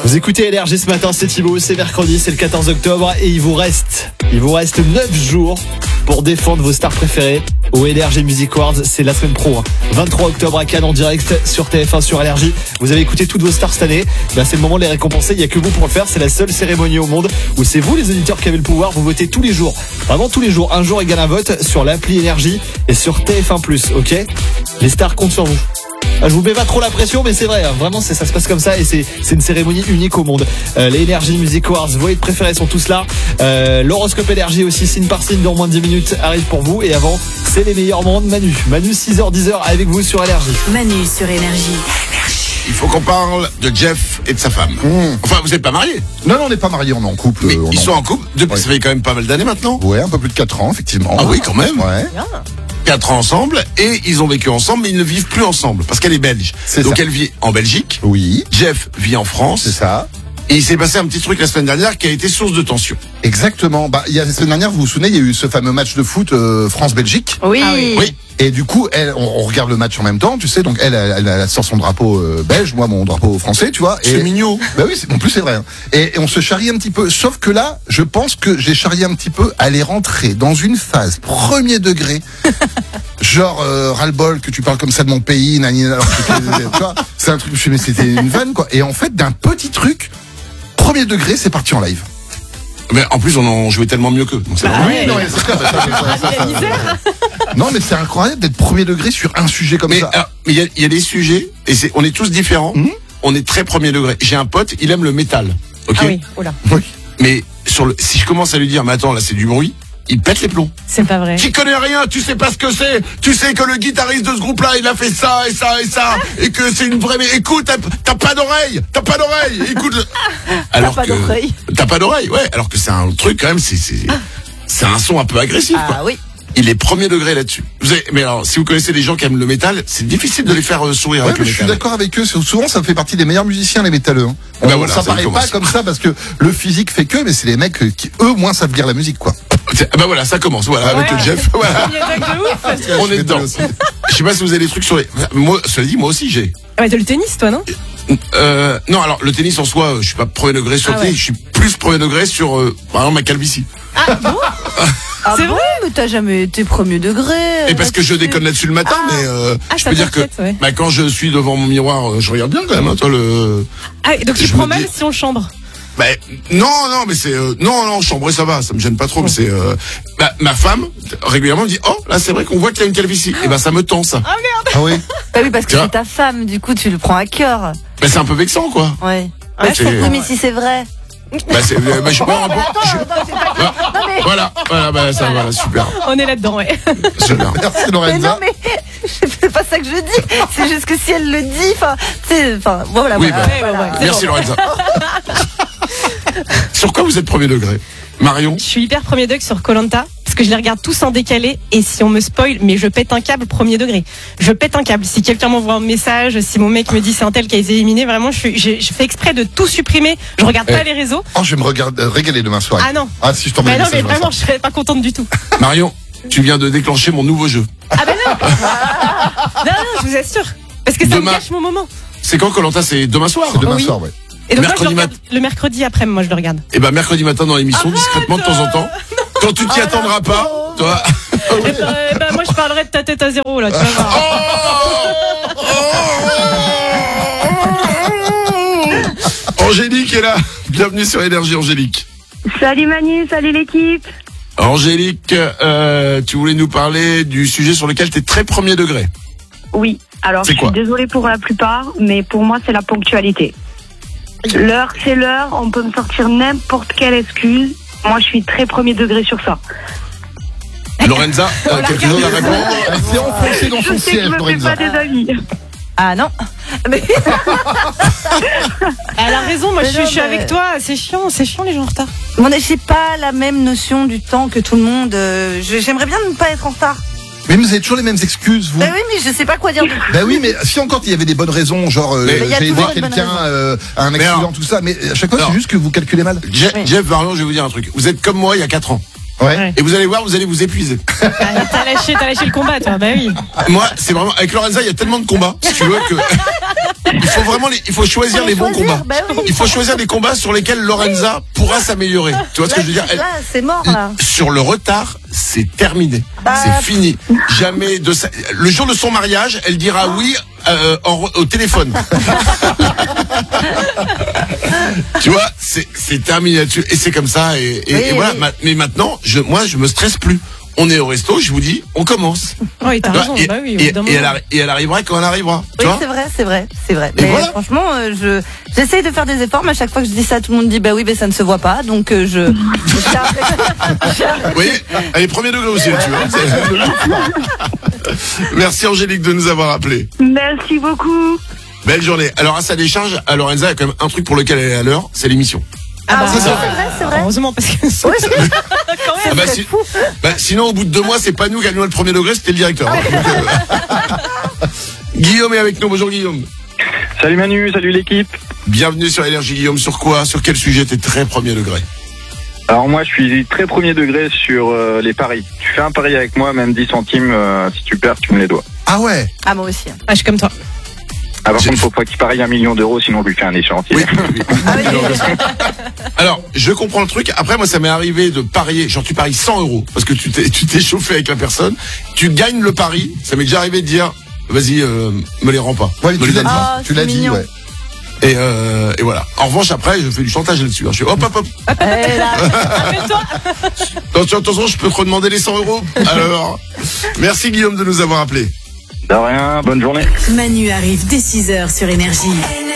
Vous écoutez LRG ce matin, c'est Thibaut, c'est mercredi, c'est le 14 octobre et il vous reste 9 jours pour défendre vos stars préférées au LRG Music Awards. C'est la semaine pro, 23 octobre à Cannes en direct sur TF1 sur LRG. Vous avez écouté toutes vos stars cette année, c'est le moment de les récompenser. Il n'y a que vous pour le faire, c'est la seule cérémonie au monde où c'est vous les auditeurs qui avez le pouvoir. Vous votez tous les jours, vraiment tous les jours. Un jour égale un vote sur l'appli LRG et sur TF1+, ok? Les stars comptent sur vous. Je vous mets pas trop la pression, mais c'est vrai, vraiment ça se passe comme ça et c'est une cérémonie unique au monde. Les Energy Music Awards, vos hits préférés sont tous là. L'horoscope Energy aussi, signe par signe, dans moins de 10 minutes, arrive pour vous. Et avant, c'est les meilleurs moments de Manu. Manu, 6h, 10h, avec vous sur Energy. Manu sur Energy. Il faut qu'on parle de Jeff et de sa femme. Enfin, vous n'êtes pas mariés? Non, on n'est pas mariés, on est en couple. Mais ils sont en couple depuis, ouais. Ça fait quand même pas mal d'années maintenant. Ouais, un peu plus de 4 ans, effectivement. Ah oui, quand même. Ouais. 4 ans ensemble, et ils ont vécu ensemble, mais ils ne vivent plus ensemble, parce qu'elle est belge. Donc ça. Elle vit en Belgique. Oui. Jeff vit en France. C'est ça. Et il s'est passé un petit truc la semaine dernière qui a été source de tension. Exactement. Il y a la semaine dernière, vous vous souvenez, il y a eu ce fameux match de foot France-Belgique. Oui. Ah oui. Et du coup, on regarde le match en même temps, tu sais. Donc elle sort son drapeau belge, moi mon drapeau français, tu vois. C'est mignon. Bah oui, en plus c'est vrai. Et on se charrie un petit peu. Sauf que là, je pense que j'ai charrié un petit peu. Elle est rentrée dans une phase premier degré. Genre ras-le-bol que tu parles comme ça de mon pays, nanina, alors que tu vois, c'est un truc. Je me suis dit, mais c'était une vanne quoi. Et en fait, d'un petit truc, premier degré, c'est parti en live. Mais en plus, on en jouait tellement mieux qu'eux. Donc c'est oui, non, c'est clair. Non, mais c'est incroyable d'être premier degré sur un sujet comme ça. Mais il y a des sujets, et on est tous différents. On est très premier degré. J'ai un pote, il aime le métal. Ok. Ah oui, oula. Oui. Mais si je commence à lui dire, mais attends, là, c'est du bruit, il pète les plombs. C'est pas vrai. Tu connais rien, tu sais pas ce que c'est. Tu sais que le guitariste de ce groupe-là, il a fait ça et ça et ça, et que c'est une vraie. Mais écoute, t'as pas d'oreille, Écoute. Alors t'as pas d'oreille. T'as pas d'oreille, ouais. Alors que c'est un truc quand même, c'est un son un peu agressif. Ah oui. Il est premier degré là-dessus. Mais alors, si vous connaissez des gens qui aiment le métal, c'est difficile de les faire sourire avec le métal. Je suis d'accord avec eux. Souvent, ça fait partie des meilleurs musiciens, les métalleux. Ça paraît pas comme ça parce que le physique fait que, mais c'est les mecs qui, eux, moins savent lire la musique, quoi. Voilà, ça commence. Avec le Jeff. Voilà. On est dedans. Je sais pas si vous avez des trucs sur les. Moi, cela dit, moi aussi, j'ai. Ah ouais, t'as le tennis, toi, non? Non, alors le tennis en soi, je suis pas premier degré sur le tennis. Je suis plus premier degré sur, par exemple, ma calvitie. Ah bon? C'est vrai, mais t'as jamais été premier degré. Et parce que je déconne là-dessus le matin, mais je peux dire que quand je suis devant mon miroir, je regarde bien quand même. Toi, donc tu prends mal si on chambre. Non, mais c'est non, chambrer ça va, ça me gêne pas trop, mais c'est ma femme régulièrement me dit là c'est vrai qu'on voit qu'il y a une calvitie. Et ça me tend ça. Ah merde. Ah oui. Bah oui, parce que c'est ta femme, du coup tu le prends à cœur. C'est un peu vexant quoi. Ouais. Je comprends, mais si c'est vrai. Je prends Voilà, ça, super. On est là-dedans, ouais. Super. Merci Lorenza. Mais non, mais c'est pas ça que je dis. C'est juste que si elle le dit, voilà. Oui, merci Lorenza. Sur quoi vous êtes premier degré, Marion? Je suis hyper premier degré sur Koh-Lanta parce que je les regarde tous en décalé et si on me spoil, mais je pète un câble premier degré. Je pète un câble. Si quelqu'un m'envoie un message, si mon mec me dit c'est un tel qui a été éliminé, vraiment, je fais exprès de tout supprimer. Je regarde pas les réseaux. Je vais me régaler demain soir. Ah non. Ah si je t'envoie. Non, mais vraiment, je serais pas contente du tout. Marion, tu viens de déclencher mon nouveau jeu. Ah non. Non, je vous assure. Parce que ça me gâche mon moment. C'est quand Koh-Lanta? C'est demain soir. C'est demain soir, ouais. Et donc le mercredi après, moi je le regarde. Et mercredi matin dans l'émission, discrètement de temps en temps. Quand tu t'y attendras pas, toi. Moi je parlerai de ta tête à zéro là, tu vas voir. Angélique est là. Bienvenue sur Énergie, Angélique. Salut Manu, salut l'équipe. Angélique, tu voulais nous parler du sujet sur lequel tu es très premier degré. Oui, alors je suis désolée pour la plupart, mais pour moi c'est la ponctualité. L'heure c'est l'heure, on peut me sortir n'importe quelle excuse. Moi je suis très premier degré sur ça. Lorenza, quelque chose à répondre? C'est enfoncé dans son siège, Lorenza. Je me fais pas des amis. Ah non. Elle a raison, moi je suis avec toi, c'est chiant les gens en retard. Bon, j'ai pas la même notion du temps que tout le monde. J'aimerais bien ne pas être en retard. Mais vous avez toujours les mêmes excuses, vous. Bah oui, mais je sais pas quoi dire. Bah oui, mais si encore il y avait des bonnes raisons, genre j'ai aidé quelqu'un à un accident, tout ça, mais à chaque fois c'est juste que vous calculez mal. Jeff, Marion, je vais vous dire un truc. Vous êtes comme moi il y a 4 ans. Ouais. Et vous allez voir, vous allez vous épuiser. Ah, t'as lâché le combat, toi. Bah oui. Moi, c'est vraiment, avec Lorenza, il y a tellement de combats, si tu veux, que il faut choisir les bons combats. Bah oui. Il faut choisir des combats sur lesquels Lorenza pourra s'améliorer. Tu vois ce que je veux dire? Là, c'est mort, là. Sur le retard, c'est terminé. Bah, C'est fini. Jamais de ça. Le jour de son mariage, elle dira oui au téléphone. Tu vois, c'est terminé là-dessus. Et c'est comme ça. Et voilà. Oui. Mais maintenant, moi, je me stresse plus. On est au resto, je vous dis, on commence. Oui, t'as raison. Bah oui, Et elle arrivera quand elle arrivera. Tu Oui, vois c'est vrai. Et Mais voilà. franchement, j'essaye de faire des efforts, mais à chaque fois que je dis ça, tout le monde dit bah oui, mais ça ne se voit pas. Donc je. Vous voyez, elle est premier degré aussi, tu vois. Merci Angélique de nous avoir appelés. Merci beaucoup. Belle journée. Alors à sa décharge, à Lorenza, il y a quand même un truc pour lequel elle est à l'heure, c'est l'émission. Ah bah, oui, c'est c'est vrai. heureusement, parce que Oui, quand Ah même. bah, c'est fou. sinon, au bout de 2 mois, c'est pas nous qui avions le premier degré, c'était le directeur. Guillaume est avec nous. Bonjour Guillaume. Salut Manu, salut l'équipe. Bienvenue sur Énergie Guillaume. Sur quoi? Sur quel sujet? T'es très premier degré. Alors moi je suis très premier degré sur les paris. Tu fais un pari avec moi, même 10 centimes, si tu perds, tu me les dois. Ah ouais. Ah, moi aussi. Ah, je suis comme toi. Ah, par contre, faut pas qu'il parie 1 million d'euros, sinon je lui fais un échéancier. Oui. Ah oui. Alors, je comprends le truc. Après, moi, ça m'est arrivé de parier. Genre, tu paries 100 euros parce que tu t'es chauffé avec la personne. Tu gagnes le pari. Ça m'est déjà arrivé de dire, vas-y, me les rends pas. Ouais, Me tu les l'as donne pas. Ah, dit. Tu l'as c'est dit, mignon. ouais. Et voilà. En revanche, après, je fais du chantage là-dessus. Je fais hop. Eh là. Attention, je peux te redemander les 100 euros. Alors, merci Guillaume de nous avoir appelés. De rien, bonne journée. Manu arrive dès 6h sur Énergie.